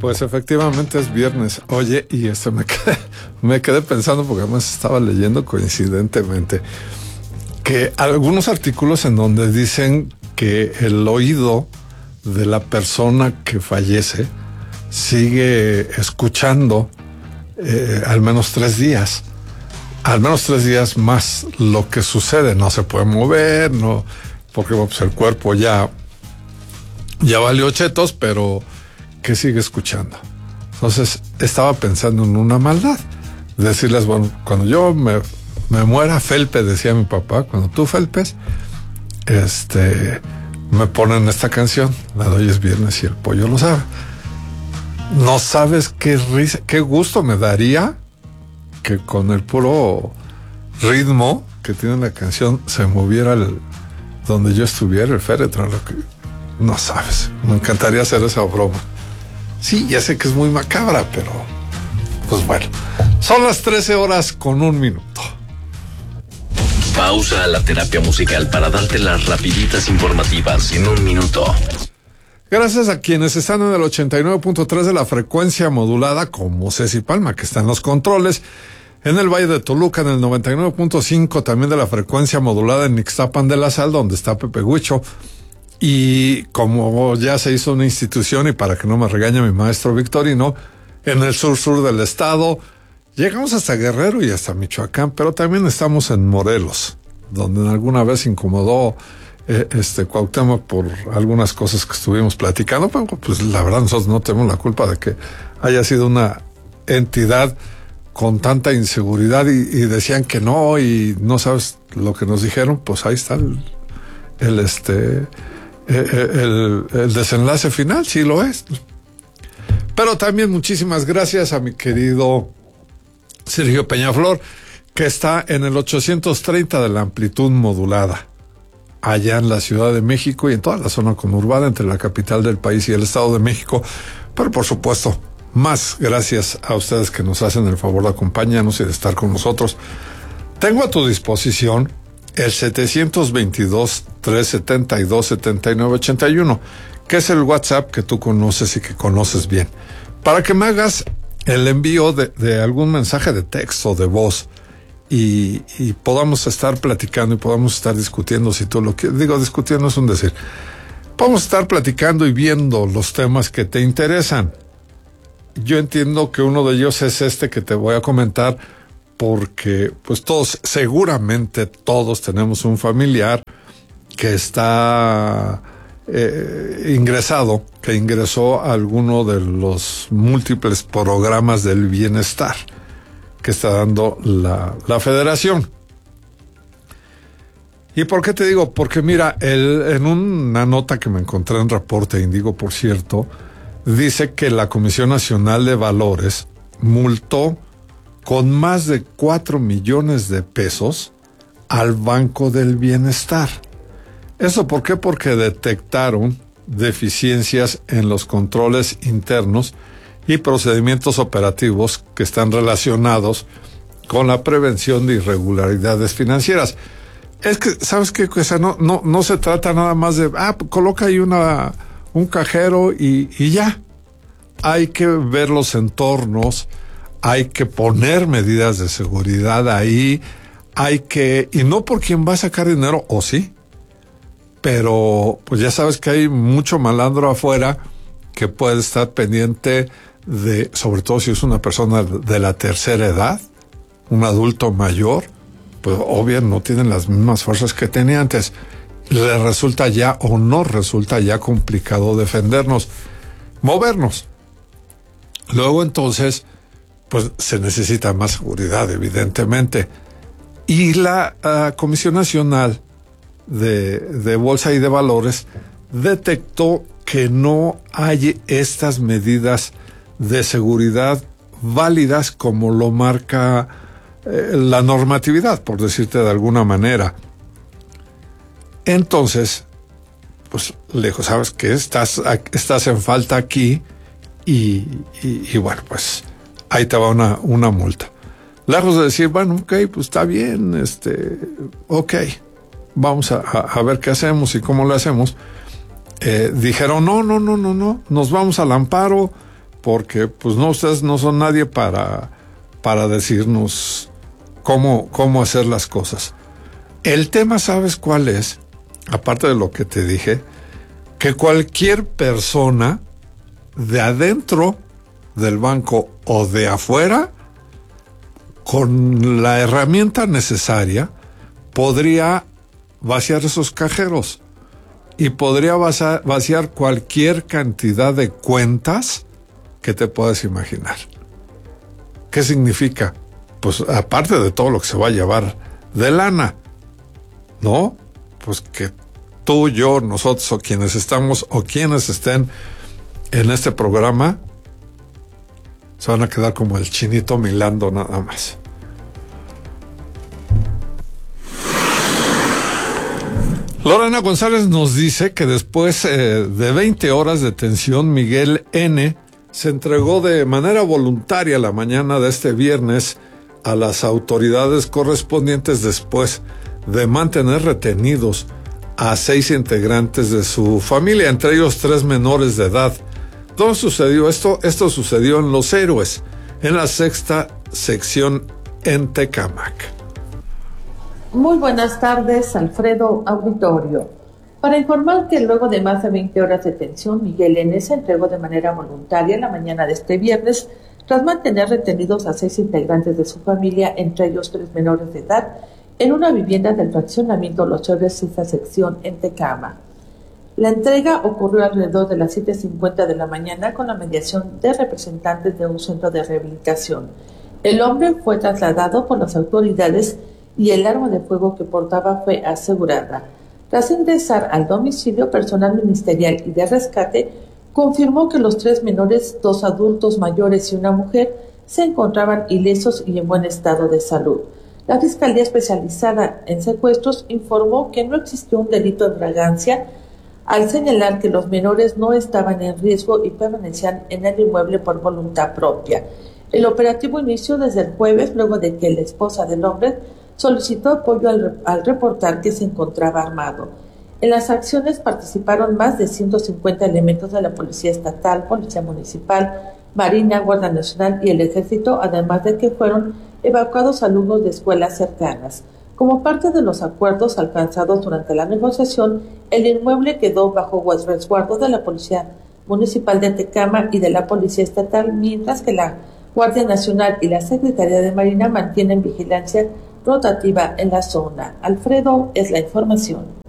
Pues efectivamente es viernes. Oye, y me quedé pensando porque además estaba leyendo coincidentemente que algunos artículos en donde dicen que el oído de la persona que fallece sigue escuchando al menos 3 días. Al menos 3 días más lo que sucede. No se puede mover, no, porque pues, el cuerpo ya valió chetos, pero que sigue escuchando. Entonces estaba pensando en una maldad, decirles, bueno, cuando yo me muera, Felpe, decía mi papá, cuando tú felpes, me ponen esta canción, la de Hoy es viernes y el pollo lo sabe. No sabes qué risa, qué gusto me daría que con el puro ritmo que tiene la canción se moviera donde yo estuviera, el féretro. No sabes, me encantaría hacer esa broma. Sí, ya sé que es muy macabra, pero pues bueno. Son las 13:01. Pausa a la terapia musical para darte las rapiditas informativas en 1 minuto. Gracias a quienes están en el 89.3 de la frecuencia modulada, como Ceci Palma, que está en los controles, en el Valle de Toluca, en el 99.5 también de la frecuencia modulada en Ixtapan de la Sal, donde está Pepe Huicho. Y como ya se hizo una institución, y para que no me regañe mi maestro Victorino, en el sur del estado, llegamos hasta Guerrero y hasta Michoacán, pero también estamos en Morelos, donde alguna vez incomodó Cuauhtémoc por algunas cosas que estuvimos platicando. Pero pues la verdad nosotros no tenemos la culpa de que haya sido una entidad con tanta inseguridad y decían que no, y no sabes lo que nos dijeron. Pues ahí está el desenlace final, sí lo es. Pero también muchísimas gracias a mi querido Sergio Peñaflor, que está en el 830 de la amplitud modulada, allá en la Ciudad de México y en toda la zona conurbada entre la capital del país y el Estado de México. Pero por supuesto, más gracias a ustedes que nos hacen el favor de acompañarnos y de estar con nosotros. Tengo a tu disposición el 722-372-7981, que es el WhatsApp que tú conoces y que conoces bien, para que me hagas el envío de algún mensaje de texto o de voz y podamos estar platicando y podamos estar discutiendo, si tú lo quieres. Digo, discutiendo es un decir. Podemos estar platicando y viendo los temas que te interesan. Yo entiendo que uno de ellos es este que te voy a comentar, porque pues seguramente todos tenemos un familiar que está que ingresó a alguno de los múltiples programas del bienestar que está dando la Federación. ¿Y por qué te digo? Porque mira, en una nota que me encontré en Reporte Índigo, por cierto, dice que la Comisión Nacional de Valores multó con más de 4 millones de pesos al Banco del Bienestar. ¿Eso por qué? Porque detectaron deficiencias en los controles internos y procedimientos operativos que están relacionados con la prevención de irregularidades financieras. Es que, ¿sabes qué? O sea, no se trata nada más de, coloca ahí un cajero y ya. Hay que ver los entornos, hay que poner medidas de seguridad ahí, y no por quien va a sacar dinero, o sí, pero pues ya sabes que hay mucho malandro afuera que puede estar pendiente de, sobre todo si es una persona de la tercera edad, un adulto mayor, pues obvio no tienen las mismas fuerzas que tenía antes. Le resulta ya o no resulta ya complicado defendernos, movernos. Luego entonces, pues se necesita más seguridad, evidentemente. Y la Comisión Nacional de Bolsa y de Valores detectó que no hay estas medidas de seguridad válidas como lo marca la normatividad, por decirte de alguna manera. Entonces, pues le dijo, ¿sabes qué? Estás en falta aquí y bueno, pues ahí te va una multa. Lejos de decir, bueno, ok, pues está bien, ok, vamos a ver qué hacemos y cómo lo hacemos. Dijeron, no, nos vamos al amparo, porque pues no, ustedes no son nadie para decirnos cómo hacer las cosas. El tema, ¿sabes cuál es? Aparte de lo que te dije, que cualquier persona de adentro del banco o de afuera, con la herramienta necesaria, podría vaciar esos cajeros y podría vaciar cualquier cantidad de cuentas que te puedas imaginar. ¿Qué significa? Pues aparte de todo lo que se va a llevar de lana, ¿no? Pues que tú, yo, nosotros o quienes estamos o quienes estén en este programa se van a quedar como el chinito milando nada más. Lorena González nos dice que después de 20 horas de detención, Miguel N. se entregó de manera voluntaria la mañana de este viernes a las autoridades correspondientes después de mantener retenidos a 6 integrantes de su familia, entre ellos 3 menores de edad. ¿Dónde sucedió esto? Esto sucedió en Los Héroes, en la 6ª sección en Tecámac. Muy buenas tardes, Alfredo Auditorio. Para informar que luego de más de 20 horas de detención, Miguel N. se entregó de manera voluntaria la mañana de este viernes, tras mantener retenidos a 6 integrantes de su familia, entre ellos 3 menores de edad, en una vivienda del fraccionamiento Los Héroes, 6ª sección en Tecámac. La entrega ocurrió alrededor de las 7:50 de la mañana con la mediación de representantes de un centro de rehabilitación. El hombre fue trasladado por las autoridades y el arma de fuego que portaba fue asegurada. Tras ingresar al domicilio, personal ministerial y de rescate confirmó que los 3 menores, 2 adultos mayores y una mujer, se encontraban ilesos y en buen estado de salud. La Fiscalía Especializada en Secuestros informó que no existió un delito de flagrancia al señalar que los menores no estaban en riesgo y permanecían en el inmueble por voluntad propia. El operativo inició desde el jueves, luego de que la esposa del hombre solicitó apoyo al reportar que se encontraba armado. En las acciones participaron más de 150 elementos de la Policía Estatal, Policía Municipal, Marina, Guardia Nacional y el Ejército, además de que fueron evacuados alumnos de escuelas cercanas. Como parte de los acuerdos alcanzados durante la negociación, el inmueble quedó bajo resguardo de la Policía Municipal de Tecámac y de la Policía Estatal, mientras que la Guardia Nacional y la Secretaría de Marina mantienen vigilancia rotativa en la zona. Alfredo, es la información.